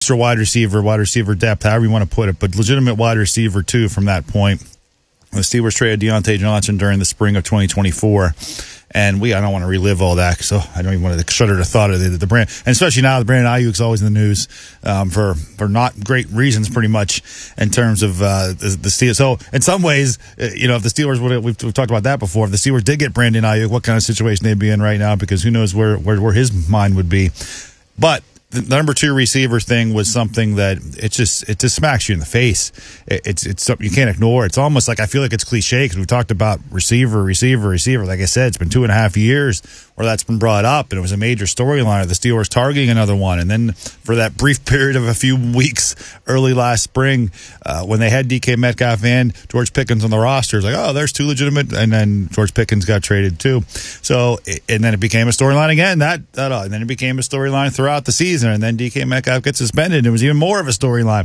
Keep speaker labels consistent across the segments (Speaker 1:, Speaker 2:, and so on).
Speaker 1: extra wide receiver depth, however you want to put it, but legitimate wide receiver too from that point. The Steelers traded Deontay Johnson during the spring of 2024. And I don't want to relive all that, so I don't even want to shudder the thought of the brand. And especially now, the Brandon Ayuk's always in the news for not great reasons, pretty much, in terms of the Steelers. So in some ways, if the Steelers we've talked about that before. If the Steelers did get Brandon Ayuk, what kind of situation they'd be in right now? Because who knows where his mind would be. But the number 2 receiver thing was something that it just smacks you in the face. It's something you can't ignore. It's almost like, I feel like it's cliche because we've talked about receiver. Like I said, it's been 2.5 years where that's been brought up, and it was a major storyline of the Steelers targeting another one. And then for that brief period of a few weeks early last spring, when they had DK Metcalf and George Pickens on the roster, it's like, oh, there's 2 legitimate, and then George Pickens got traded too. So, and then it became a storyline again. And then it became a storyline throughout the season. And then DK Metcalf gets suspended. It was even more of a storyline.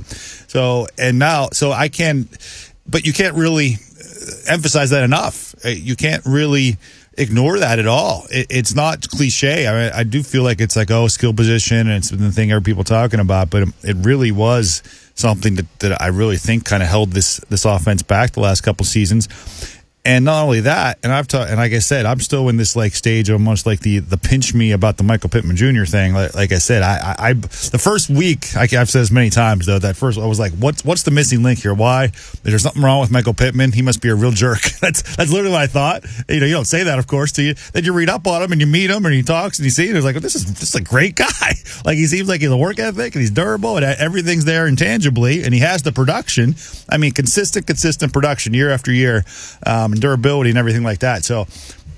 Speaker 1: But you can't really emphasize that enough. You can't really ignore that at all. It's not cliche. I mean, I do feel like it's like, skill position, and it's the thing every people talking about, but it really was something that I really think kind of held this offense back the last couple seasons. And not only that, and like I said, I'm still in this stage almost like the pinch me about the Michael Pittman Jr. thing. Like I said, I the first week, I've said this many times though, that first I was like, what's the missing link here? Why is there something wrong with Michael Pittman? He must be a real jerk. That's literally what I thought. You don't say that, of course, to you. Then you read up on him and you meet him and he talks and you see it. It's like, this is a great guy. Like, he seems like he has a work ethic and he's durable and everything's there intangibly, and he has the production. I mean, consistent production year after year. Durability and everything like that. So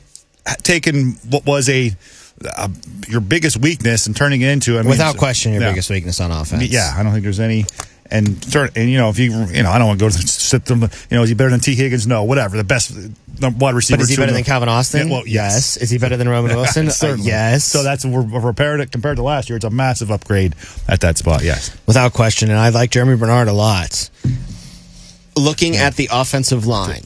Speaker 1: taking what was your biggest weekness and turning it into,
Speaker 2: without question, your biggest weakness on offense.
Speaker 1: Yeah, I don't think there's any. If I don't want to go to sit them. Is he better than T. Higgins? No, whatever. The best wide receiver.
Speaker 2: But is he better than Calvin Austin?
Speaker 1: Yeah, well, yes.
Speaker 2: Is he better than Roman Wilson? Yes.
Speaker 1: So that's compared to last year. It's a massive upgrade at that spot. Yes,
Speaker 2: without question. And I like Jeremy Bernard a lot. Looking at the offensive line.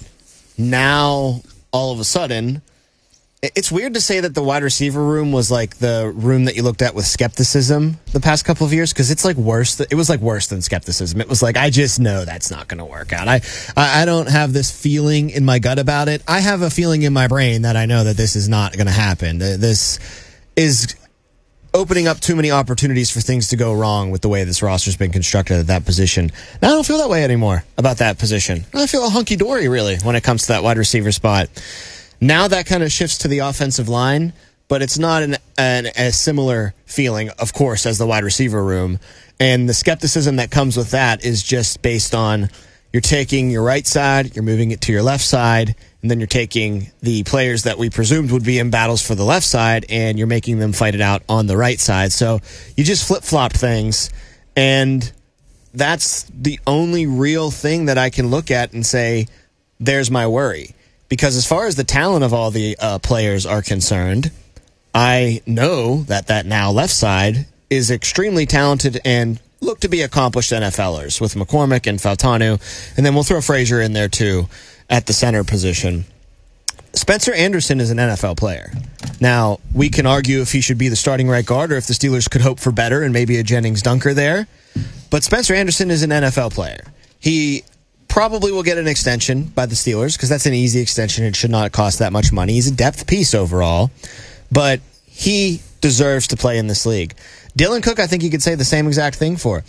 Speaker 2: Now, all of a sudden, it's weird to say that the wide receiver room was like the room that you looked at with skepticism the past couple of years, because it's worse. It was worse than skepticism. It was like, I just know that's not going to work out. I don't have this feeling in my gut about it. I have a feeling in my brain that I know that this is not going to happen. This is opening up too many opportunities for things to go wrong with the way this roster's been constructed at that position. Now, I don't feel that way anymore about that position. I feel hunky-dory, really, when it comes to that wide receiver spot. Now that kind of shifts to the offensive line, but it's not a similar feeling, of course, as the wide receiver room. And the skepticism that comes with that is just based on you're taking your right side, you're moving it to your left side, and then you're taking the players that we presumed would be in battles for the left side, and you're making them fight it out on the right side. So you just flip-flopped things, and that's the only real thing that I can look at and say, there's my worry. Because as far as the talent of all the players are concerned, I know that now left side is extremely talented and look to be accomplished NFLers with McCormick and Fautanu, and then we'll throw Frazier in there too at the center position. Spencer Anderson is an NFL player. Now, we can argue if he should be the starting right guard or if the Steelers could hope for better and maybe a Jennings Dunker there, but Spencer Anderson is an NFL player. He probably will get an extension by the Steelers because that's an easy extension. It should not cost that much money. He's a depth piece overall, but he deserves to play in this league. Dylan Cook, I think you could say the same exact thing for.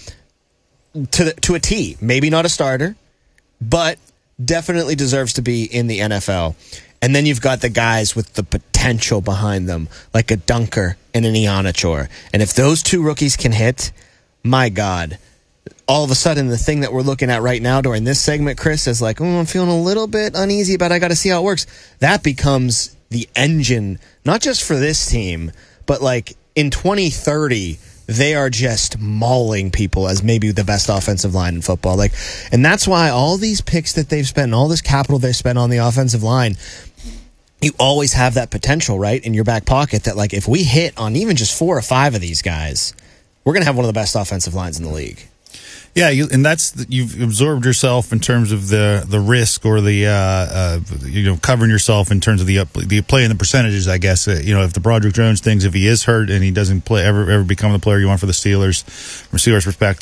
Speaker 2: To a T. Maybe not a starter, but definitely deserves to be in the NFL. And then you've got the guys with the potential behind them, like a Dunker and an Ianachor. And if those two rookies can hit, my God, all of a sudden the thing that we're looking at right now during this segment, Chris, is like, I'm feeling a little bit uneasy, but I got to see how it works. That becomes the engine, not just for this team, but like in 2030, they are just mauling people as maybe the best offensive line in football. And that's why all these picks that they've spent and all this capital they've spent on the offensive line, you always have that potential, right, in your back pocket that, if we hit on even just 4 or 5 of these guys, we're going to have one of the best offensive lines in the league.
Speaker 1: Yeah, you've absorbed yourself in terms of the risk or the covering yourself in terms of the play in the percentages. I guess if the Broderick Jones things, if he is hurt and he doesn't ever become the player you want for the Steelers, from a Steelers perspective.